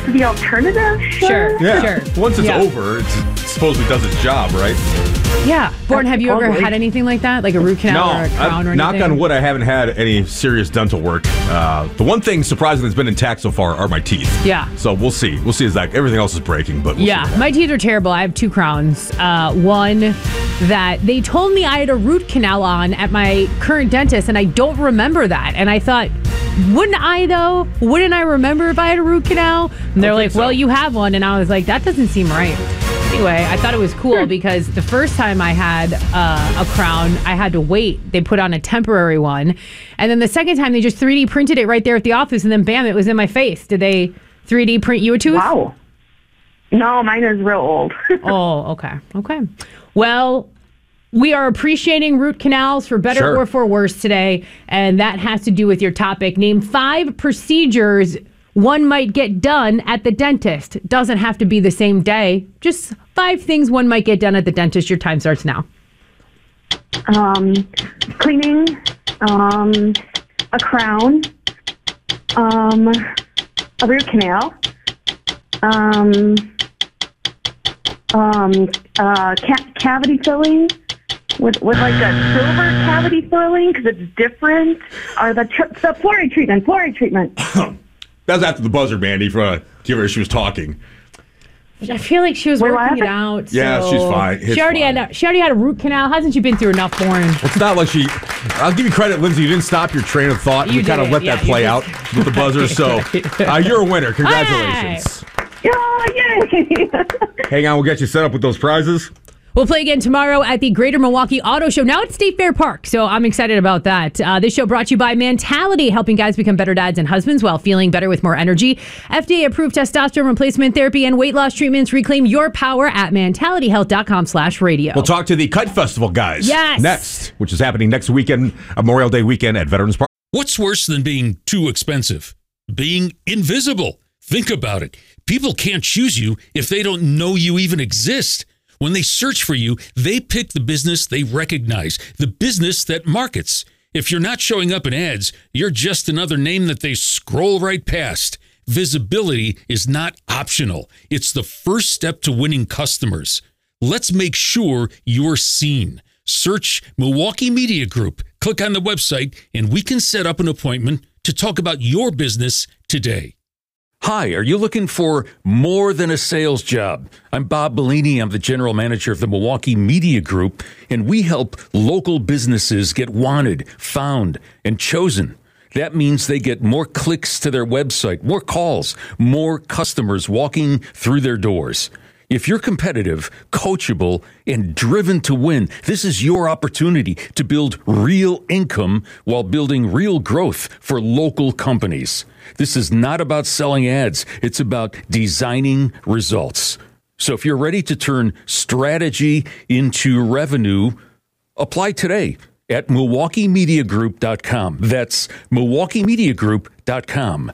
to the alternative? Sure. Yeah. Sure. Once it's Yeah. over, it supposedly does its job, right? Yeah. Born, have you ever had anything like that? Like a root canal or a crown or anything? Knock on wood, I haven't had any serious dental work. The one thing, surprisingly, that's been intact so far are my teeth. Yeah. So we'll see. We'll see as that everything else is breaking, but we'll see. My teeth are terrible. I have 2 crowns. One that they told me I had a root canal on at my current dentist, and I don't remember that. And I thought, wouldn't I though? Wouldn't I remember if I had a root canal? And they're like, well, you have one. And I was like, that doesn't seem right. Anyway, I thought it was cool because the first time I had a crown, I had to wait. They put on a temporary one. And then the second time, they just 3D printed it right there at the office. And then bam, it was in my face. Did they 3D print you a tooth? Wow. No, mine is real old. Oh, okay. Okay. Well, we are appreciating root canals for better or for worse today. And that has to do with your topic. Name 5 procedures one might get done at the dentist. Doesn't have to be the same day. Just 5 things one might get done at the dentist. Your time starts now. Cleaning, a crown, a root canal, cavity filling with like a silver cavity filling because it's different. Or the fluoride treatment. That's after the buzzer, Mandy, for give her she was talking. I feel like she was working it out. Yeah, so she's fine. She already had a root canal. Hasn't she been through enough, Warren? It's not like she. I'll give you credit, Lindsay. You didn't stop your train of thought. You kind of let that play out with the buzzer. So you're a winner. Congratulations. Oh, yay! Hang on, we'll get you set up with those prizes. We'll play again tomorrow at the Greater Milwaukee Auto Show. Now at State Fair Park, so I'm excited about that. This show brought to you by Mentality, helping guys become better dads and husbands while feeling better with more energy. FDA-approved testosterone replacement therapy and weight loss treatments. Reclaim your power at mentalityhealth.com/radio. We'll talk to the Kite Festival guys next, which is happening next weekend, Memorial Day weekend at Veterans Park. What's worse than being too expensive? Being invisible. Think about it. People can't choose you if they don't know you even exist. When they search for you, they pick the business they recognize, the business that markets. If you're not showing up in ads, you're just another name that they scroll right past. Visibility is not optional. It's the first step to winning customers. Let's make sure you're seen. Search Milwaukee Media Group. Click on the website, and we can set up an appointment to talk about your business today. Hi, are you looking for more than a sales job? I'm Bob Bellini. I'm the general manager of the Milwaukee Media Group, and we help local businesses get wanted, found, and chosen. That means they get more clicks to their website, more calls, more customers walking through their doors. If you're competitive, coachable, and driven to win, this is your opportunity to build real income while building real growth for local companies. This is not about selling ads. It's about designing results. So if you're ready to turn strategy into revenue, apply today at MilwaukeeMediaGroup.com. That's MilwaukeeMediaGroup.com.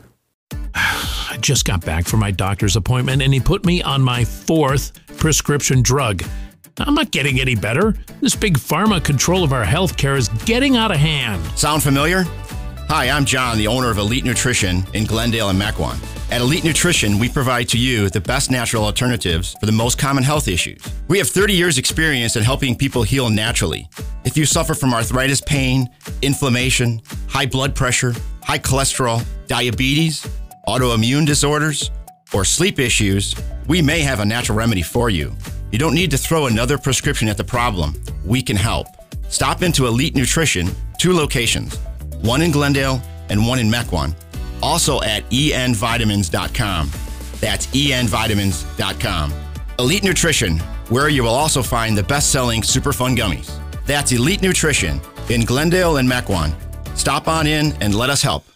I just got back from my doctor's appointment, and he put me on my 4th prescription drug. I'm not getting any better. This big pharma control of our health care is getting out of hand. Sound familiar? Hi, I'm John, the owner of Elite Nutrition in Glendale and Mequon. At Elite Nutrition, we provide to you the best natural alternatives for the most common health issues. We have 30 years experience in helping people heal naturally. If you suffer from arthritis pain, inflammation, high blood pressure, high cholesterol, diabetes, autoimmune disorders, or sleep issues, we may have a natural remedy for you. You don't need to throw another prescription at the problem. We can help. Stop into Elite Nutrition, 2 locations, one in Glendale and one in Mequon. Also at envitamins.com. That's envitamins.com. Elite Nutrition, where you will also find the best-selling Superfund gummies. That's Elite Nutrition in Glendale and Mequon. Stop on in and let us help.